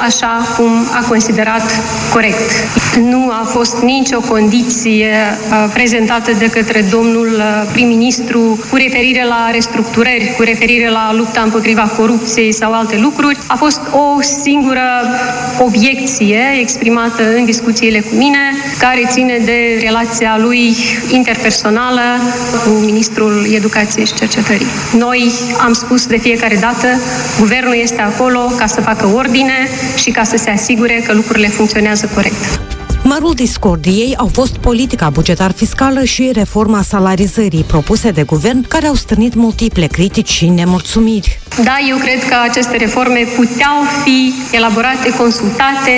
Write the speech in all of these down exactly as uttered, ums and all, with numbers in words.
așa cum a considerat corect. Nu a fost nicio condiție prezentată de către domnul prim-ministru cu referire la restructurări, cu referire la lupta împotriva corupției sau alte lucruri. A fost o singură obiecție exprimată în discuțiile cu mine, care ține de relația lui interpersonală cu ministrul Educației și Cercetării. Noi am spus de fiecare dată, guvernul este acolo ca să facă ordine și ca să se asigure că lucrurile funcționează corect. Mărul discordiei au fost politica bugetar-fiscală și reforma salarizării propuse de guvern, care au stârnit multiple critici și nemulțumiri. Da, eu cred că aceste reforme puteau fi elaborate, consultate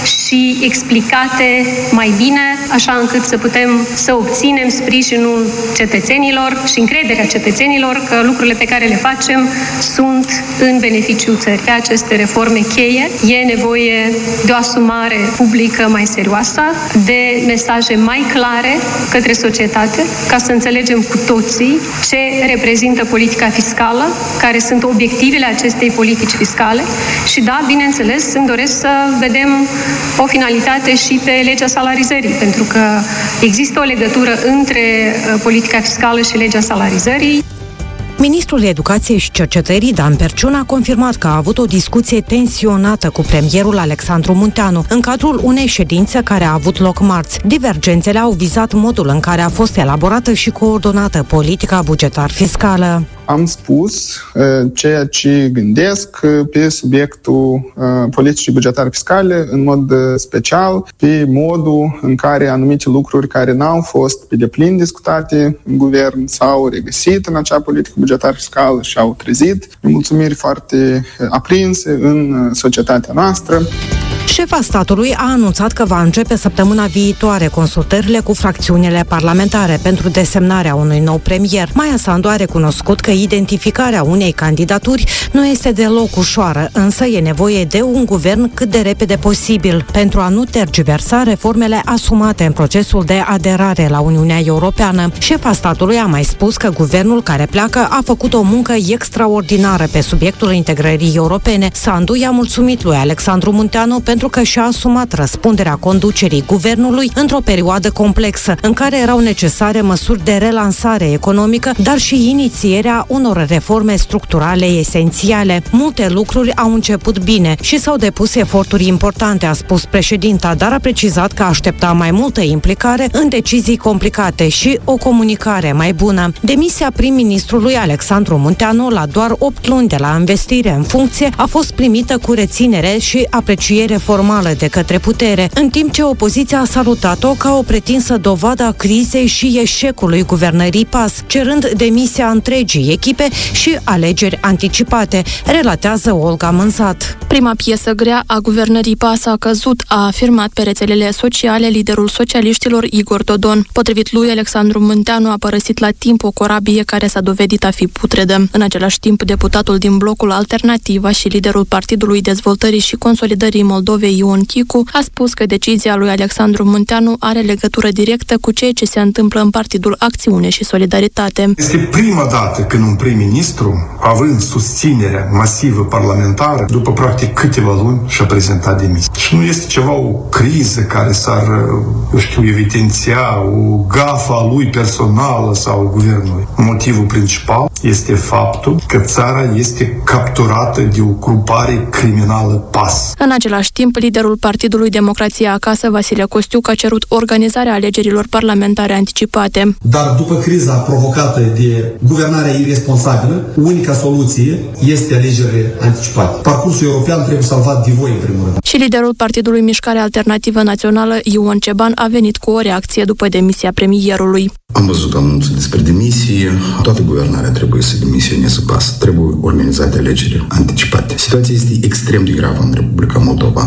și explicate mai bine, așa încât să putem să obținem sprijinul cetățenilor și încrederea cetățenilor că lucrurile pe care le facem sunt în beneficiul țării. Pe aceste reforme cheie e nevoie de o asumare publică mai serioasă, de mesaje mai clare către societate, ca să înțelegem cu toții ce reprezintă politica fiscală, care sunt obiectivele acestei politici fiscale și da, bineînțeles, îmi doresc să vedem o finalitate și pe legea salarizării, pentru că există o legătură între politica fiscală și legea salarizării. Ministrul Educației și Cercetării, Dan Perciun, a confirmat că a avut o discuție tensionată cu premierul Alexandru Munteanu în cadrul unei ședințe care a avut loc marți. Divergențele au vizat modul în care a fost elaborată și coordonată politica bugetar-fiscală. Am spus uh, ceea ce gândesc pe subiectul uh, politicii bugetare fiscale, în mod uh, special pe modul în care anumite lucruri care n-au fost pe deplin discutate în guvern s-au regăsit în acea politică bugetară fiscală și au trezit mulțumiri foarte aprinse în societatea noastră. Șefa statului a anunțat că va începe săptămâna viitoare consultările cu fracțiunile parlamentare pentru desemnarea unui nou premier. Maia Sandu a recunoscut că identificarea unei candidaturi nu este deloc ușoară, însă e nevoie de un guvern cât de repede posibil pentru a nu tergiversa reformele asumate în procesul de aderare la Uniunea Europeană. Șefa statului a mai spus că guvernul care pleacă a făcut o muncă extraordinară pe subiectul integrării europene. Sandu i-a mulțumit lui Alexandru Munteanu pentru că și-a asumat răspunderea conducerii guvernului într-o perioadă complexă, în care erau necesare măsuri de relansare economică, dar și inițierea unor reforme structurale esențiale. Multe lucruri au început bine și s-au depus eforturi importante, a spus președinta, dar a precizat că aștepta mai multă implicare în decizii complicate și o comunicare mai bună. Demisia prim-ministrului Alexandru Munteanu, la doar opt luni de la investire în funcție, a fost primită cu reținere și apreciere formală de către putere, în timp ce opoziția a salutat-o ca o pretinsă dovadă a crizei și eșecului guvernării P A S, cerând demisia întregii echipe și alegeri anticipate, relatează Olga Mânzat. Prima piesă grea a guvernării P A S a căzut, a afirmat pe rețelele sociale liderul socialiștilor Igor Dodon. Potrivit lui, Alexandru Munteanu a părăsit la timp o corabie care s-a dovedit a fi putredă. În același timp, deputatul din blocul Alternativa și liderul Partidului Dezvoltării și Consolidării Moldovei, Ion Chicu, a spus că decizia lui Alexandru Munteanu are legătură directă cu ceea ce se întâmplă în Partidul Acțiune și Solidaritate. Este prima dată când un prim-ministru, având susținerea masivă parlamentară, după practic câteva luni și-a prezentat demisia. Și nu este ceva, o criză care s-ar, eu știu, evidenția, o gafă a lui personală sau guvernului. Motivul principal este faptul că țara este capturată de o grupare criminală P A S. În același timp, liderul Partidului Democrația Acasă, Vasile Costiuc, a cerut organizarea alegerilor parlamentare anticipate. Dar după criza provocată de guvernarea irresponsabilă, unica soluție este alegerile anticipate. Parcursul european trebuie salvat de voi, în primul rând. Și liderul Partidului Mișcare Alternativă Națională, Ion Ceban, a venit cu o reacție după demisia premierului. Am văzut anunțul despre demisie. Toată guvernarea trebuie să demisioneze P A S. Trebuie organizate alegeri anticipate. Situația este extrem de gravă în Republica Moldova.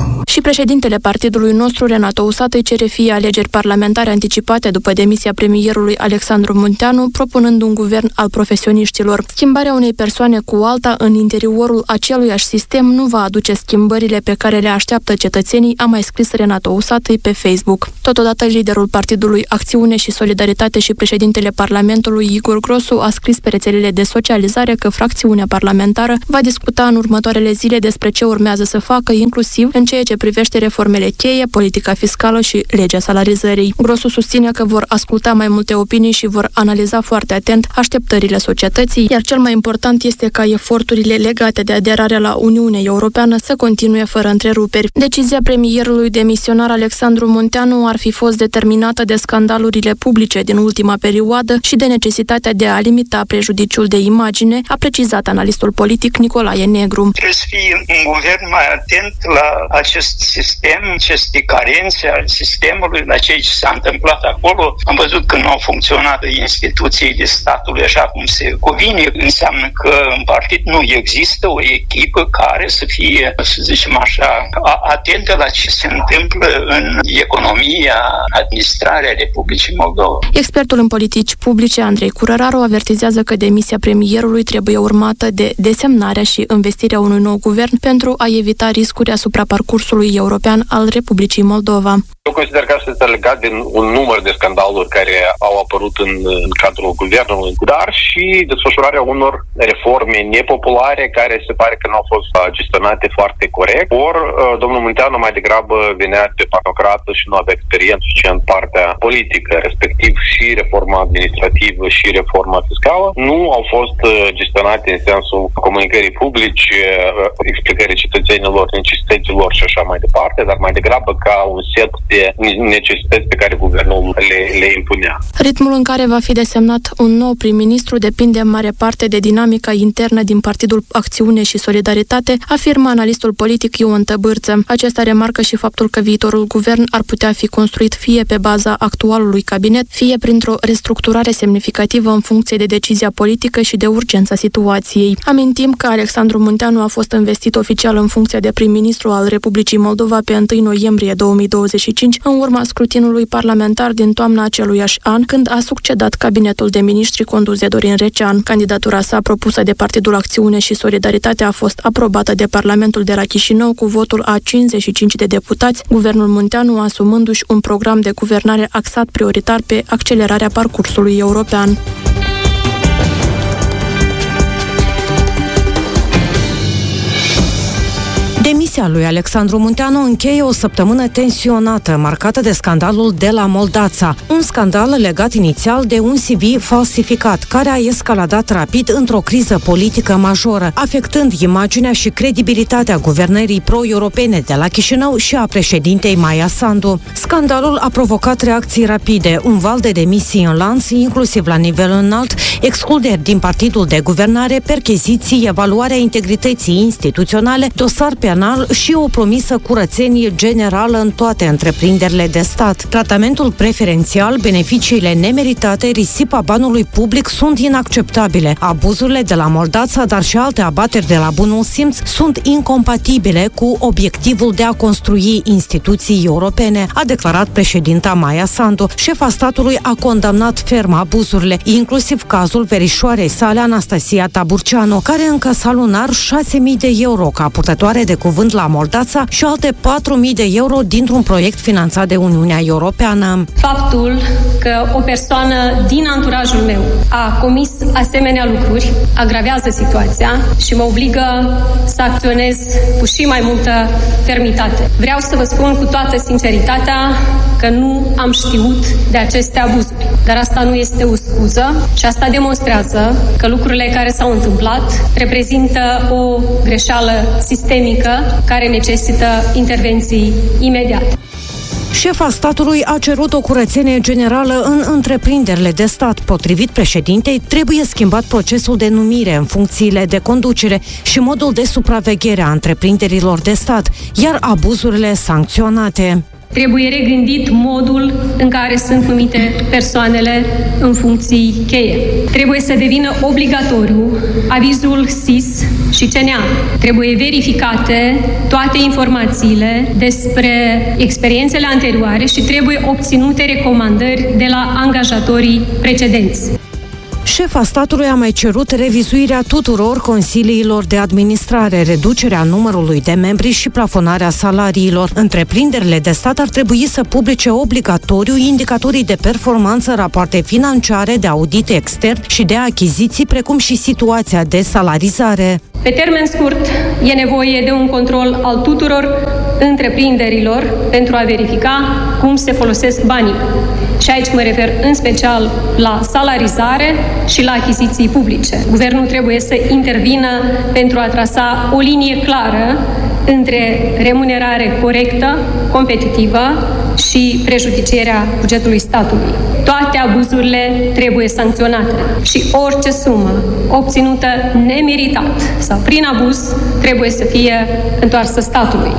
Moldoveanu. Și președintele partidului nostru, Renato Usată, îi cere fie alegeri parlamentare anticipate după demisia premierului Alexandru Munteanu, propunând un guvern al profesioniștilor. Schimbarea unei persoane cu alta în interiorul aceluiași sistem nu va aduce schimbările pe care le așteaptă cetățenii, a mai scris Renato Usată pe Facebook. Totodată, liderul partidului Acțiune și Solidaritate și președintele Parlamentului Igor Grosu a scris pe rețelele de socializare că fracțiunea parlamentară va discuta în următoarele zile despre ce urmează să facă, inclusiv în ceea ce privește reformele cheie, politica fiscală și legea salarizării. Grosu susține că vor asculta mai multe opinii și vor analiza foarte atent așteptările societății, iar cel mai important este ca eforturile legate de aderarea la Uniunea Europeană să continue fără întreruperi. Decizia premierului demisionar Alexandru Munteanu ar fi fost determinată de scandalurile publice din ultima perioadă și de necesitatea de a limita prejudiciul de imagine, a precizat analistul politic Nicolae Negru. Trebuie să fie un guvern mai atent la acest sistem, aceste carențe al sistemului, la ceea ce s-a întâmplat acolo. Am văzut că nu au funcționat instituțiile statului așa cum se cuvine. Înseamnă că în partid nu există o echipă care să fie, să zicem așa, atentă la ce se întâmplă în economia, administrarea Republicii Moldova. Expertul în politici publice, Andrei Curăraru, avertizează că demisia premierului trebuie urmată de desemnarea și investirea unui nou guvern pentru a evita riscuri asupra parcursului european al Republicii Moldova. Eu consider că asta este legat din un număr de scandaluri care au apărut în, în cadrul guvernului, dar și desfășurarea unor reforme nepopulare care se pare că nu au fost gestionate foarte corect. Ori domnul Munteanu mai degrabă venea pe parocrată și nu avea experiență suficient partea politică, respectiv și reforma administrativă și reforma fiscală, nu au fost gestionate în sensul comunicării publice, explicării cetățenilor, necesităților și așa mai departe, dar mai degrabă ca un set de necesități pe care guvernul le, le impunea. Ritmul în care va fi desemnat un nou prim-ministru depinde în mare parte de dinamica internă din Partidul Acțiune și Solidaritate, afirmă analistul politic Ion Tăbârță. Acesta remarcă și faptul că viitorul guvern ar putea fi construit fie pe baza actualului cabinet, fie printr-o restructurare semnificativă în funcție de decizia politică și de urgența situației. Amintim că Alexandru Munteanu a fost investit oficial în funcția de prim-ministru al Republicii Moldova pe întâi noiembrie două mii douăzeci și cinci, în urma scrutinului parlamentar din toamna aceluiași an, când a succedat cabinetul de miniștri condus de Dorin Recean. Candidatura sa propusă de Partidul Acțiune și Solidaritate a fost aprobată de Parlamentul de la Chișinău cu votul a cincizeci și cinci de deputați, guvernul Munteanu asumându-și un program de guvernare axat prioritar pe accelerarea parcursului european. Demisia lui Alexandru Munteanu încheie o săptămână tensionată, marcată de scandalul de la Moldața. Un scandal legat inițial de un C V falsificat, care a escaladat rapid într-o criză politică majoră, afectând imaginea și credibilitatea guvernării pro-europene de la Chișinău și a președintei Maia Sandu. Scandalul a provocat reacții rapide, un val de demisii în lanț, inclusiv la nivel înalt, excluderi din partidul de guvernare, percheziții, evaluarea integrității instituționale, dosar penal și o promisă curățenie generală în toate întreprinderile de stat. Tratamentul preferențial, beneficiile nemeritate, risipa banului public sunt inacceptabile. Abuzurile de la Moldața, dar și alte abateri de la bunul simț sunt incompatibile cu obiectivul de a construi instituții europene, a declarat președinta Maia Sandu. Șefa statului a condamnat ferm abuzurile, inclusiv cazul verișoarei sale Anastasia Taburceanu, care încasa lunar șase mii de euro ca purtătoare de cuvânt la Moldața și alte patru mii de euro dintr-un proiect finanțat de Uniunea Europeană. Faptul că o persoană din anturajul meu a comis asemenea lucruri agravează situația și mă obligă să acționez cu și mai multă fermitate. Vreau să vă spun cu toată sinceritatea că nu am știut de aceste abuzuri, dar asta nu este o scuză și asta demonstrează că lucrurile care s-au întâmplat reprezintă o greșeală sistemică care necesită intervenții imediate. Șefa statului a cerut o curățenie generală în întreprinderile de stat. Potrivit președintei, trebuie schimbat procesul de numire în funcțiile de conducere și modul de supraveghere a întreprinderilor de stat, iar abuzurile sancționate. Trebuie regândit modul în care sunt numite persoanele în funcții cheie. Trebuie să devină obligatoriu avizul S I S și C N A. Trebuie verificate toate informațiile despre experiențele anterioare și trebuie obținute recomandări de la angajatorii precedenți. Șefa statului a mai cerut revizuirea tuturor consiliilor de administrare, reducerea numărului de membri și plafonarea salariilor. Întreprinderile de stat ar trebui să publice obligatoriu indicatorii de performanță, rapoarte financiare, de audit extern și de achiziții, precum și situația de salarizare. Pe termen scurt, e nevoie de un control al tuturor întreprinderilor pentru a verifica cum se folosesc banii. Și aici mă refer în special la salarizare și la achiziții publice. Guvernul trebuie să intervină pentru a trasa o linie clară între remunerare corectă, competitivă și prejudicierea bugetului statului. Toate abuzurile trebuie sancționate și orice sumă obținută nemeritat sau prin abuz trebuie să fie întoarsă statului.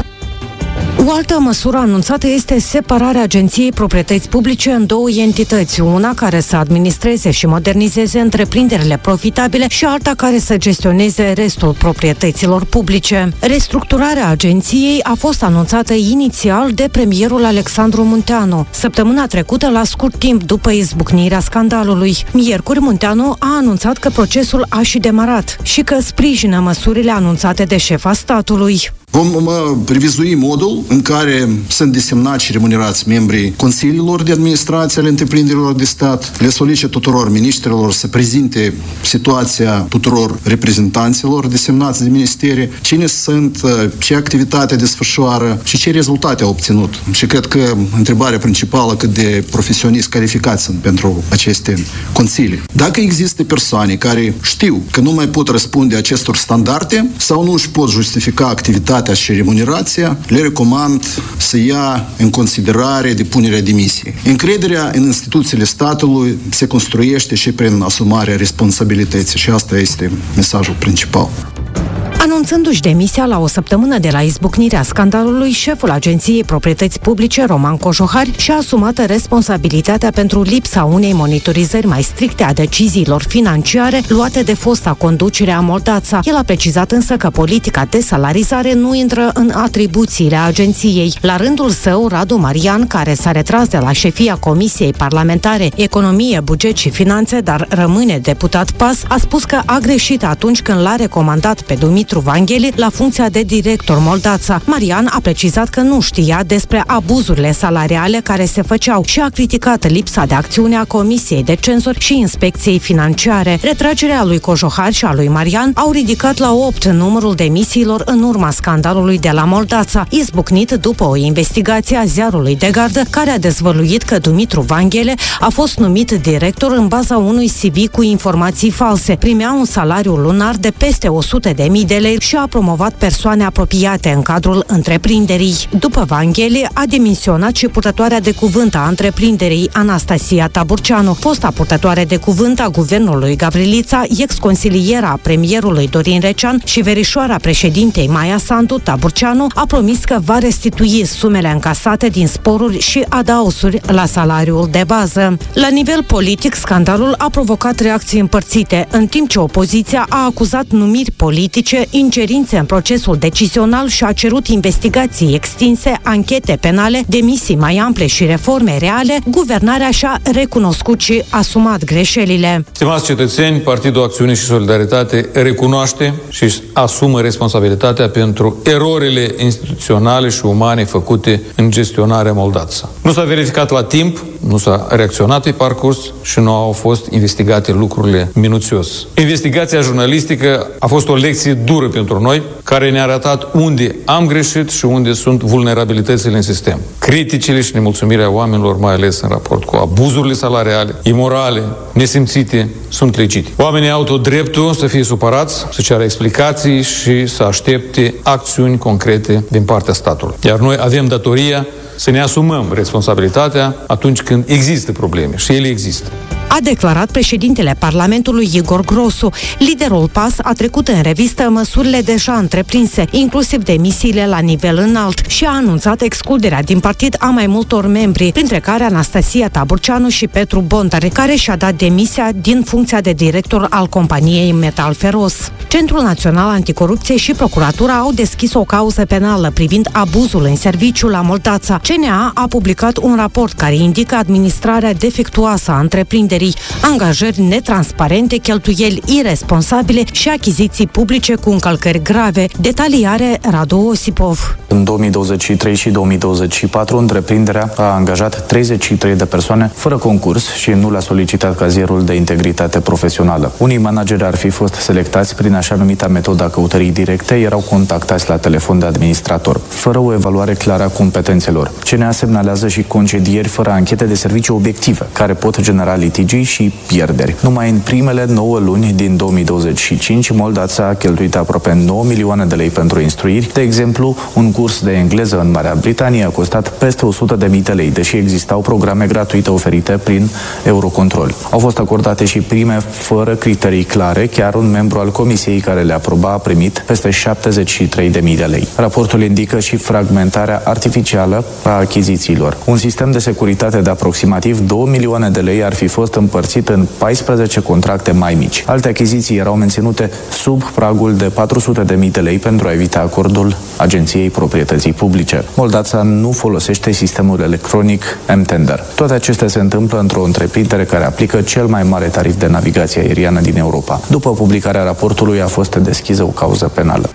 O altă măsură anunțată este separarea Agenției Proprietăți Publice în două entități, una care să administreze și modernizeze întreprinderile profitabile și alta care să gestioneze restul proprietăților publice. Restructurarea agenției a fost anunțată inițial de premierul Alexandru Munteanu, săptămâna trecută, la scurt timp după izbucnirea scandalului. Miercuri, Munteanu a anunțat că procesul a și demarat și că sprijină măsurile anunțate de șefa statului. Vom revizui modul în care sunt desemnați și remunerați membrii consiliilor de administrație ale întreprinderilor de stat. Le solicit tuturor miniștrilor să prezinte situația tuturor reprezentanților desemnați de ministerii, cine sunt, ce activitate desfășoară și ce rezultate au obținut. Și cred că întrebarea principală, cât de profesioniști calificați sunt pentru aceste consilii. Dacă există persoane care știu că nu mai pot răspunde acestor standarde sau nu își pot justifica activitatea și remunerația, le recomand să ia în considerare depunerea demisiei. Încrederea în instituțiile statului se construiește și prin asumarea responsabilității și asta este mesajul principal. Anunțându-și demisia la o săptămână de la izbucnirea scandalului, șeful Agenției Proprietăți Publice, Roman Cojohari, și-a asumat responsabilitatea pentru lipsa unei monitorizări mai stricte a deciziilor financiare luate de fosta conducere a Moldața. El a precizat însă că politica de salarizare nu intră în atribuțiile agenției. La rândul său, Radu Marian, care s-a retras de la șefia Comisiei Parlamentare Economie, Buget și Finanțe, dar rămâne deputat P A S, a spus că a greșit atunci când l-a recomandat pe Dumitru Vangheli la funcția de director Moldața. Marian a precizat că nu știa despre abuzurile salariale care se făceau și a criticat lipsa de acțiune a Comisiei de Cenzor și Inspecției Financiare. Retragerea lui Cojohari și a lui Marian au ridicat la opt numărul demisiilor în urma scandalului de la Moldața, izbucnit după o investigație a ziarului de gardă, care a dezvăluit că Dumitru Vangheli a fost numit director în baza unui C V cu informații false, primea un salariu lunar de peste o sută de mii de lei și a promovat persoane apropiate în cadrul întreprinderii. După Vangheli, a demisionat și purtătoarea de cuvânt a întreprinderii, Anastasia Taburceanu, fosta purtătoare de cuvânt a guvernului Gavrilița, ex-consiliera premierului Dorin Recean și verișoara președintei Maia Sandu. Taburceanu a promis că va restitui sumele încasate din sporuri și adaosuri la salariul de bază. La nivel politic, scandalul a provocat reacții împărțite, în timp ce opoziția a acuzat numiri politice, ingerințe în procesul decizional și a cerut investigații extinse, anchete penale, demisii mai ample și reforme reale. Guvernarea și-a recunoscut și asumat greșelile. Stimați cetățeni, Partidul Acțiune și Solidaritate recunoaște și asumă responsabilitatea pentru erorile instituționale și umane făcute în gestionarea Moldața. Nu s-a verificat la timp, nu s-a reacționat pe parcurs și nu au fost investigate lucrurile minuțios. Investigația jurnalistică a fost o lecție dură pentru noi, care ne-a arătat unde am greșit și unde sunt vulnerabilitățile în sistem. Criticile și nemulțumirea oamenilor, mai ales în raport cu abuzurile salariale, imorale, nesimțite, sunt legitime. Oamenii au tot dreptul să fie supărați, să ceară explicații și să aștepte acțiuni concrete din partea statului. Iar noi avem datoria să ne asumăm responsabilitatea atunci când există probleme și ele există. a declarat președintele Parlamentului Igor Grosu. Liderul P A S a trecut în revistă măsurile deja întreprinse, inclusiv demisiile la nivel înalt, și a anunțat excluderea din partid a mai multor membri, printre care Anastasia Taburceanu și Petru Bontare, care și-a dat demisia din funcția de director al companiei Metal Feros. Centrul Național Anticorupție și Procuratura au deschis o cauză penală privind abuzul în serviciu la Moldața. C N A a publicat un raport care indică administrarea defectuoasă a întreprinderii, angajări netransparente, cheltuieli iresponsabile și achiziții publice cu încălcări grave. Detalii are Radu Osipov. În două mii douăzeci și trei și două mii douăzeci și patru, întreprinderea a angajat treizeci și trei de persoane fără concurs și nu le-a solicitat cazierul de integritate profesională. Unii manageri ar fi fost selectați prin așa numita metoda căutării directe, erau contactați la telefon de administrator, fără o evaluare clară a competențelor. C N A semnalează și concedieri fără anchete de serviciu obiective, care pot genera litigii și pierderi. Numai în primele nouă luni din două mii douăzeci și cinci, Moldața a cheltuit aproape nouă milioane de lei pentru instruiri. De exemplu, un curs de engleză în Marea Britanie a costat peste o sută de mii de lei, deși existau programe gratuite oferite prin Eurocontrol. Au fost acordate și prime fără criterii clare, chiar un membru al comisiei care le aproba a primit peste șaptezeci și trei de mii de lei. Raportul indică și fragmentarea artificială a achizițiilor. Un sistem de securitate de aproximativ două milioane de lei ar fi fost împărțit în paisprezece contracte mai mici. Alte achiziții erau menținute sub pragul de patru sute de mii de lei pentru a evita acordul Agenției Proprietății Publice. Moldața nu folosește sistemul electronic M-Tender. Toate acestea se întâmplă într-o întreprindere care aplică cel mai mare tarif de navigație aeriană din Europa. După publicarea raportului a fost deschisă o cauză penală.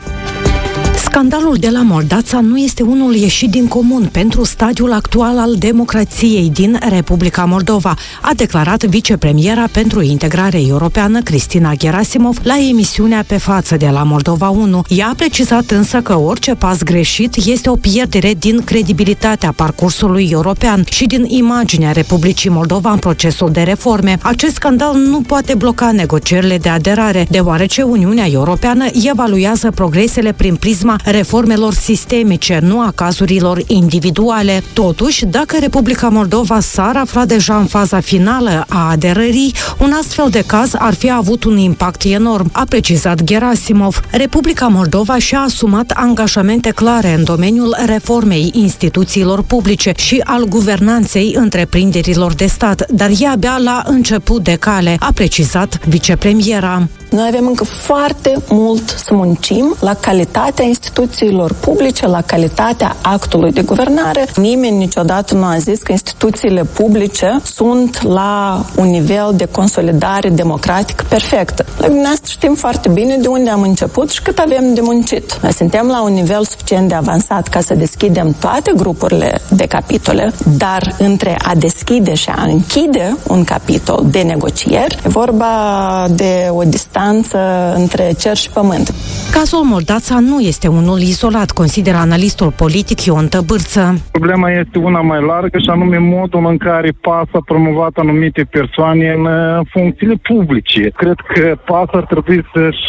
Scandalul de la Moldața nu este unul ieșit din comun pentru stadiul actual al democrației din Republica Moldova, a declarat vicepremiera pentru integrare europeană Cristina Gerasimov la emisiunea Pe față de la Moldova unu. Ea a precizat însă că orice pas greșit este o pierdere din credibilitatea parcursului european și din imaginea Republicii Moldova în procesul de reforme. Acest scandal nu poate bloca negocierile de aderare, deoarece Uniunea Europeană evaluează progresele prin prisma reformelor sistemice, nu a cazurilor individuale. Totuși, dacă Republica Moldova s-ar afla deja în faza finală a aderării, un astfel de caz ar fi avut un impact enorm, a precizat Gerasimov. Republica Moldova și-a asumat angajamente clare în domeniul reformei instituțiilor publice și al guvernanței întreprinderilor de stat, dar e abia la început de cale, a precizat vicepremiera. Noi avem încă foarte mult să muncim la calitatea instituțiilor publice, la calitatea actului de guvernare. Nimeni niciodată nu a zis că instituțiile publice sunt la un nivel de consolidare democratică perfectă. Noi știm foarte bine de unde am început și cât avem de muncit. Noi suntem la un nivel suficient de avansat ca să deschidem toate grupurile de capitole, dar între a deschide și a închide un capitol de negocieri, e vorba de o distanță între cer și pământ. Cazul Moldața nu este unul izolat, consideră analistul politic Ion Tăbârță. Problema este una mai largă și anume modul în care P A S a promovat anumite persoane în funcțiile publice. Cred că P A S ar trebui să-și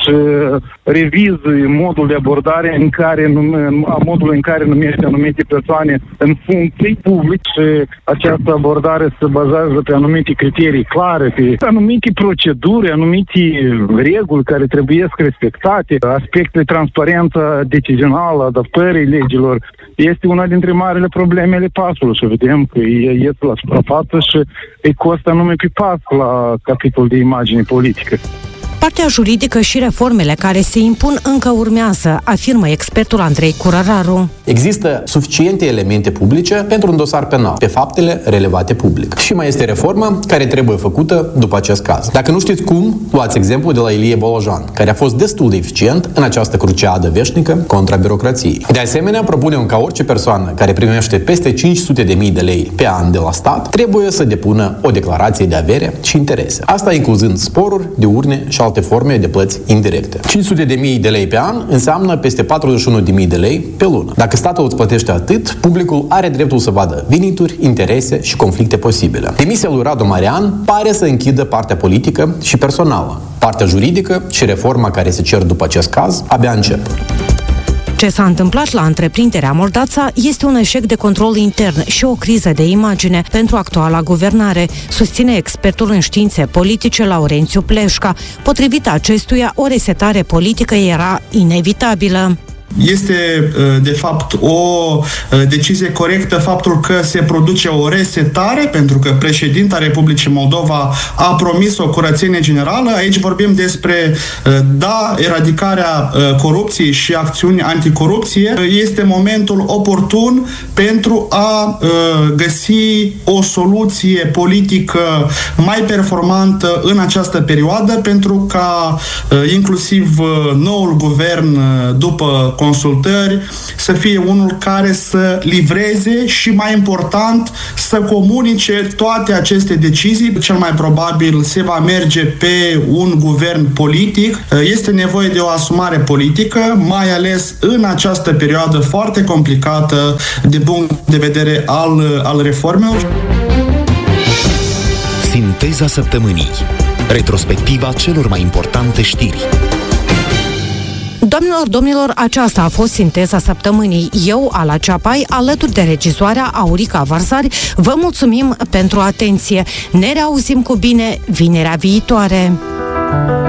revizuie modul de abordare în care, modul în care numește anumite persoane în funcții publice. Această abordare se bazează pe anumite criterii clare, pe anumite proceduri, anumite reguli care trebuie respectate, aspecte de transparență decizională, adaptării legilor, este una dintre marile probleme ale P A S-ului și vedem că ies la suprafață și îi costă anume pe P A S la capitolul de imagine politică. Partea juridică și reformele care se impun încă urmează, afirmă expertul Andrei Curăraru. Există suficiente elemente publice pentru un dosar penal pe faptele relevate public. Și mai este reforma care trebuie făcută după acest caz. Dacă nu știți cum, luați exemplu de la Ilie Bolojan, care a fost destul de eficient în această cruciadă veșnică contra birocrației. De asemenea, propunem ca orice persoană care primește peste cinci sute de mii de lei pe an de la stat trebuie să depună o declarație de avere și interese. Asta incluzând sporuri de urne și alte forme de plăți indirecte. cinci sute de mii de lei pe an înseamnă peste patruzeci și unu de mii de lei pe lună. Dacă statul îți plătește atât, publicul are dreptul să vadă venituri, interese și conflicte posibile. Demisia lui Radu Marian pare să închidă partea politică și personală. Partea juridică și reforma care se cer după acest caz abia încep. Ce s-a întâmplat la întreprinderea Moldața este un eșec de control intern și o criză de imagine pentru actuala guvernare, susține expertul în științe politice Laurențiu Pleșca. Potrivit acestuia, o resetare politică era inevitabilă. Este, de fapt, o decizie corectă faptul că se produce o resetare, pentru că președinta Republicii Moldova a promis o curățenie generală. Aici vorbim despre, da, eradicarea corupției și acțiuni anticorupție. Este momentul oportun pentru a găsi o soluție politică mai performantă în această perioadă, pentru ca inclusiv noul guvern, după consultări, să fie unul care să livreze și, mai important, să comunice toate aceste decizii. Cel mai probabil se va merge pe un guvern politic. Este nevoie de o asumare politică, mai ales în această perioadă foarte complicată de punct de vedere al, al reformelor. Sinteza săptămânii. Retrospectiva celor mai importante știri. Doamnelor, domnilor, aceasta a fost sinteza săptămânii. Eu, Ala Ceapai, alături de regizoarea Aurica Varzari, vă mulțumim pentru atenție. Ne reauzim cu bine vinerea viitoare.